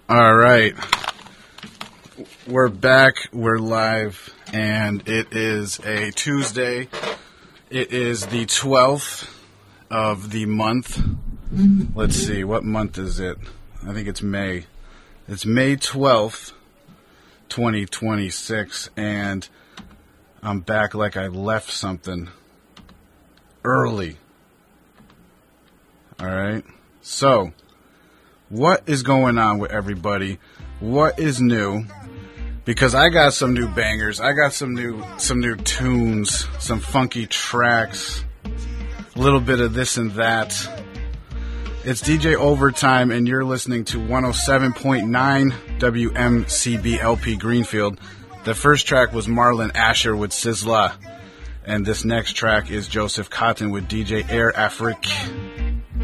All right. We're back. We're live. And it is a Tuesday. It is the 12th of the month. Let's see. What month is it? I think it's May. It's May 12th, 2026. And I'm back like I left something early. All right. So, what is going on with everybody? What is new? Because I got some new bangers. I got some new tunes, some funky tracks, a little bit of this and that. It's DJ Overtime, and you're listening to 107.9 WMCB LP Greenfield. The first track was Marlon Asher with Sizzla, and this next track is Joseph Cotton with DJ Air Afrique.